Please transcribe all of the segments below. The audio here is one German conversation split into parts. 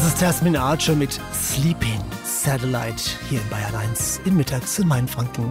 Das ist Jasmine Archer mit Sleeping Satellite hier in Bayern 1 im Mittags in Mainfranken.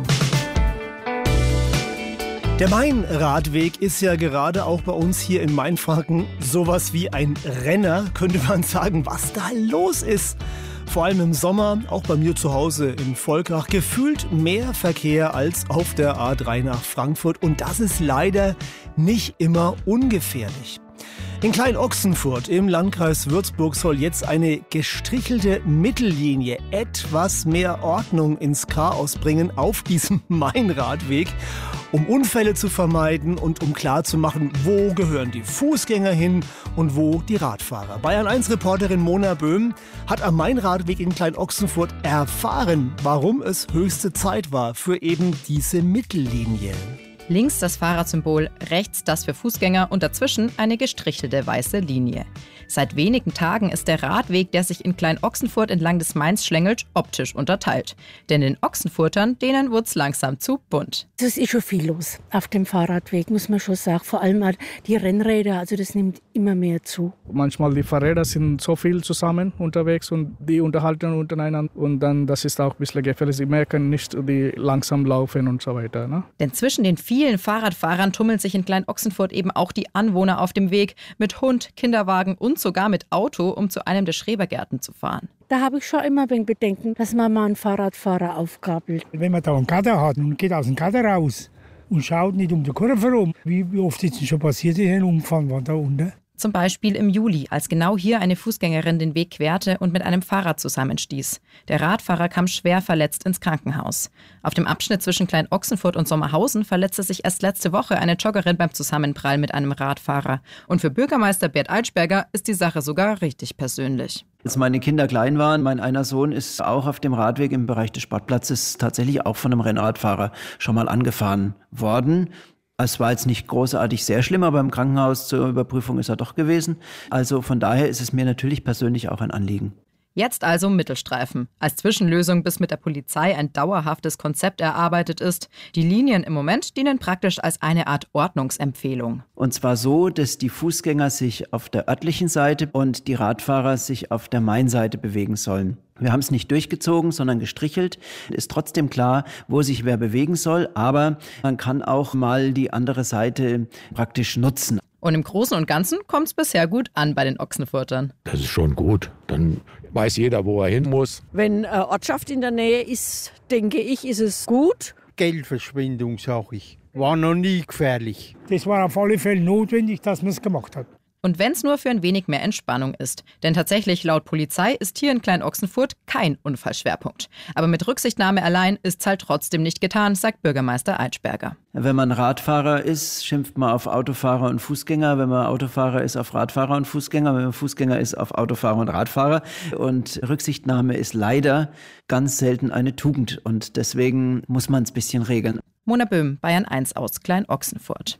Der Mainradweg ist ja gerade auch bei uns hier in Mainfranken sowas wie ein Renner, könnte man sagen, was da los ist. Vor allem im Sommer, auch bei mir zu Hause in Volkach, gefühlt mehr Verkehr als auf der A3 nach Frankfurt. Und das ist leider nicht immer ungefährlich. In Klein-Ochsenfurt im Landkreis Würzburg soll jetzt eine gestrichelte Mittellinie etwas mehr Ordnung ins Chaos bringen auf diesem Mainradweg, um Unfälle zu vermeiden und um klarzumachen, wo gehören die Fußgänger hin und wo die Radfahrer. Bayern 1 Reporterin Mona Böhm hat am Mainradweg in Klein-Ochsenfurt erfahren, warum es höchste Zeit war für eben diese Mittellinie. Links das Fahrradsymbol, rechts das für Fußgänger und dazwischen eine gestrichelte weiße Linie. Seit wenigen Tagen ist der Radweg, der sich in Klein-Ochsenfurt entlang des Mains schlängelt, optisch unterteilt. Denn den Ochsenfurtern, denen wird's langsam zu bunt. Es ist schon viel los auf dem Fahrradweg, muss man schon sagen. Vor allem auch die Rennräder, also das nimmt immer mehr zu. Manchmal die Fahrräder sind so viel zusammen unterwegs und die unterhalten untereinander. Und dann, das ist auch ein bisschen gefährlich. Sie merken nicht, die langsam laufen und so weiter. Ne? Denn zwischen den vielen Fahrradfahrern tummeln sich in Klein-Ochsenfurt eben auch die Anwohner auf dem Weg mit Hund, Kinderwagen und sogar mit Auto, um zu einem der Schrebergärten zu fahren. Da habe ich schon immer ein wenig Bedenken, dass man mal einen Fahrradfahrer aufgabelt. Wenn man da einen Gatter hat und geht aus dem Gatter raus und schaut nicht um die Kurve herum, wie oft ist es schon passiert, dass ein Unfall war da unten? Zum Beispiel im Juli, als genau hier eine Fußgängerin den Weg querte und mit einem Fahrrad zusammenstieß. Der Radfahrer kam schwer verletzt ins Krankenhaus. Auf dem Abschnitt zwischen Klein-Ochsenfurt und Sommerhausen verletzte sich erst letzte Woche eine Joggerin beim Zusammenprall mit einem Radfahrer. Und für Bürgermeister Bert Eitschberger ist die Sache sogar richtig persönlich. Als meine Kinder klein waren, mein einer Sohn ist auch auf dem Radweg im Bereich des Sportplatzes tatsächlich auch von einem Rennradfahrer schon mal angefahren worden. Es war jetzt nicht großartig sehr schlimm, aber im Krankenhaus zur Überprüfung ist er doch gewesen. Also von daher ist es mir natürlich persönlich auch ein Anliegen. Jetzt also Mittelstreifen. Als Zwischenlösung, bis mit der Polizei ein dauerhaftes Konzept erarbeitet ist. Die Linien im Moment dienen praktisch als eine Art Ordnungsempfehlung. Und zwar so, dass die Fußgänger sich auf der örtlichen Seite und die Radfahrer sich auf der Mainseite bewegen sollen. Wir haben es nicht durchgezogen, sondern gestrichelt. Ist trotzdem klar, wo sich wer bewegen soll, aber man kann auch mal die andere Seite praktisch nutzen. Und im Großen und Ganzen kommt es bisher gut an bei den Ochsenfurtern. Das ist schon gut. Dann weiß jeder, wo er hin muss. Wenn eine Ortschaft in der Nähe ist, denke ich, ist es gut. Geldverschwendung, sag ich. War noch nie gefährlich. Das war auf alle Fälle notwendig, dass man es gemacht hat. Und wenn es nur für ein wenig mehr Entspannung ist. Denn tatsächlich, laut Polizei, ist hier in Klein-Ochsenfurt kein Unfallschwerpunkt. Aber mit Rücksichtnahme allein ist es halt trotzdem nicht getan, sagt Bürgermeister Eitschberger. Wenn man Radfahrer ist, schimpft man auf Autofahrer und Fußgänger. Wenn man Autofahrer ist, auf Radfahrer und Fußgänger. Wenn man Fußgänger ist, auf Autofahrer und Radfahrer. Und Rücksichtnahme ist leider ganz selten eine Tugend. Und deswegen muss man es ein bisschen regeln. Mona Böhm, Bayern 1 aus Klein-Ochsenfurt.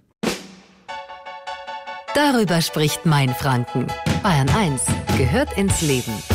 Darüber spricht Mainfranken. Bayern 1 gehört ins Leben.